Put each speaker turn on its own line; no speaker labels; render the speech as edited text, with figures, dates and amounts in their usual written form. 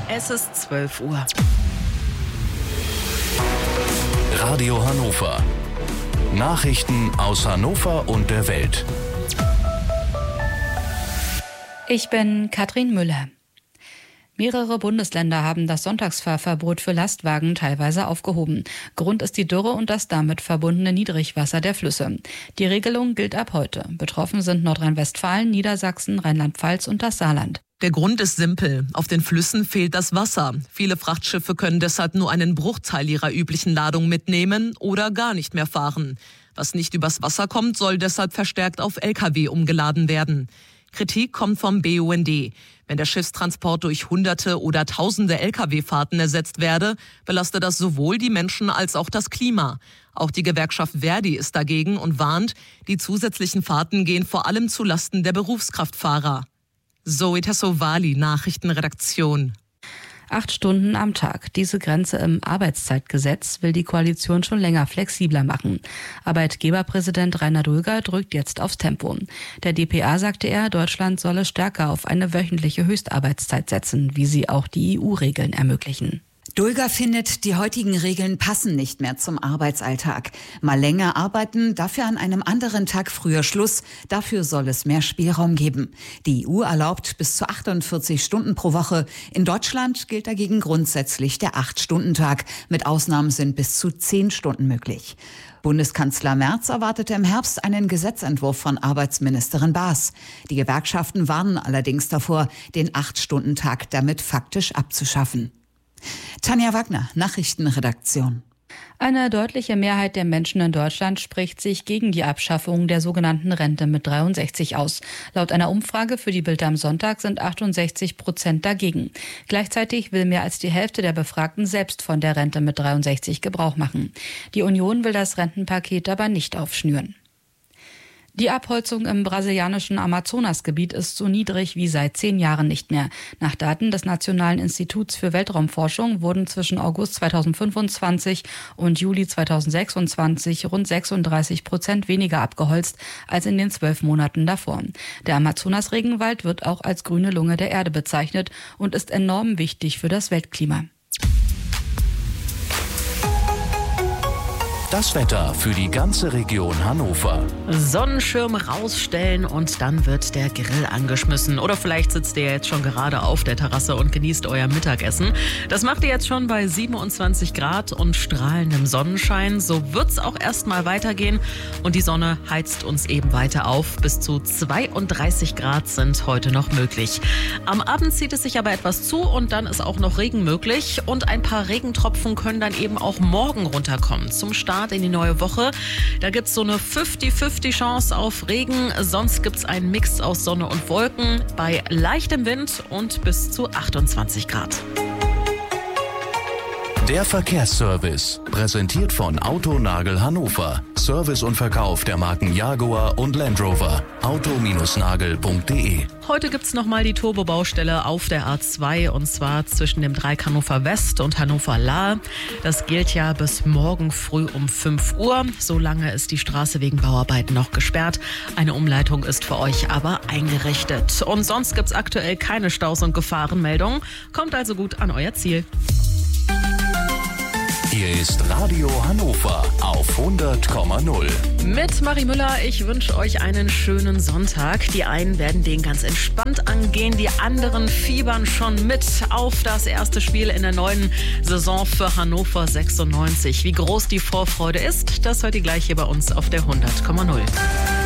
Es ist 12 Uhr.
Radio Hannover. Nachrichten aus Hannover und der Welt.
Ich bin Katrin Müller. Mehrere Bundesländer haben das Sonntagsfahrverbot für Lastwagen teilweise aufgehoben. Grund ist die Dürre und das damit verbundene Niedrigwasser der Flüsse. Die Regelung gilt ab heute. Betroffen sind Nordrhein-Westfalen, Niedersachsen, Rheinland-Pfalz und das Saarland.
Der Grund ist simpel. Auf den Flüssen fehlt das Wasser. Viele Frachtschiffe können deshalb nur einen Bruchteil ihrer üblichen Ladung mitnehmen oder gar nicht mehr fahren. Was nicht übers Wasser kommt, soll deshalb verstärkt auf Lkw umgeladen werden. Kritik kommt vom BUND. Wenn der Schiffstransport durch Hunderte oder Tausende Lkw-Fahrten ersetzt werde, belaste das sowohl die Menschen als auch das Klima. Auch die Gewerkschaft Verdi ist dagegen und warnt, die zusätzlichen Fahrten gehen vor allem zu Lasten der Berufskraftfahrer. Zoe Tassovali, Nachrichtenredaktion.
8 Stunden am Tag. Diese Grenze im Arbeitszeitgesetz will die Koalition schon länger flexibler machen. Arbeitgeberpräsident Rainer Dulger drückt jetzt aufs Tempo. Der dpa sagte er, Deutschland solle stärker auf eine wöchentliche Höchstarbeitszeit setzen, wie sie auch die EU-Regeln ermöglichen.
Dulger findet, die heutigen Regeln passen nicht mehr zum Arbeitsalltag. Mal länger arbeiten, dafür an einem anderen Tag früher Schluss. Dafür soll es mehr Spielraum geben. Die EU erlaubt bis zu 48 Stunden pro Woche. In Deutschland gilt dagegen grundsätzlich der 8-Stunden-Tag. Mit Ausnahmen sind bis zu 10 Stunden möglich. Bundeskanzler Merz erwartete im Herbst einen Gesetzentwurf von Arbeitsministerin Baas. Die Gewerkschaften warnen allerdings davor, den 8-Stunden-Tag damit faktisch abzuschaffen. Tanja Wagner, Nachrichtenredaktion.
Eine deutliche Mehrheit der Menschen in Deutschland spricht sich gegen die Abschaffung der sogenannten Rente mit 63 aus. Laut einer Umfrage für die Bild am Sonntag sind 68% dagegen. Gleichzeitig will mehr als die Hälfte der Befragten selbst von der Rente mit 63 Gebrauch machen. Die Union will das Rentenpaket aber nicht aufschnüren. Die Abholzung im brasilianischen Amazonasgebiet ist so niedrig wie seit 10 Jahren nicht mehr. Nach Daten des Nationalen Instituts für Weltraumforschung wurden zwischen August 2025 und Juli 2026 rund 36% weniger abgeholzt als in den 12 Monaten davor. Der Amazonas-Regenwald wird auch als grüne Lunge der Erde bezeichnet und ist enorm wichtig für das Weltklima.
Das Wetter für die ganze Region Hannover.
Sonnenschirm rausstellen und dann wird der Grill angeschmissen. Oder vielleicht sitzt ihr jetzt schon gerade auf der Terrasse und genießt euer Mittagessen. Das macht ihr jetzt schon bei 27 Grad und strahlendem Sonnenschein. So wird's auch erstmal weitergehen und die Sonne heizt uns eben weiter auf. Bis zu 32 Grad sind heute noch möglich. Am Abend zieht es sich aber etwas zu und dann ist auch noch Regen möglich. Und ein paar Regentropfen können dann eben auch morgen runterkommen. Zum Start in die neue Woche. Da gibt es so eine 50-50 Chance auf Regen. Sonst gibt es einen Mix aus Sonne und Wolken bei leichtem Wind und bis zu 28 Grad.
Der Verkehrsservice, präsentiert von Autonagel Hannover. Service und Verkauf der Marken Jaguar und Land Rover. auto-nagel.de.
Heute gibt's nochmal die Turbobaustelle auf der A2 und zwar zwischen dem Dreieck Hannover West und Hannover Lahr. Das gilt ja bis morgen früh um 5 Uhr. So lange ist die Straße wegen Bauarbeiten noch gesperrt. Eine Umleitung ist für euch aber eingerichtet. Und sonst gibt's aktuell keine Staus- und Gefahrenmeldungen. Kommt also gut an euer Ziel.
Hier ist Radio Hannover auf 100,0.
Mit Marie Müller, ich wünsche euch einen schönen Sonntag. Die einen werden den ganz entspannt angehen, die anderen fiebern schon mit auf das erste Spiel in der neuen Saison für Hannover 96. Wie groß die Vorfreude ist, das hört ihr gleich hier bei uns auf der 100,0.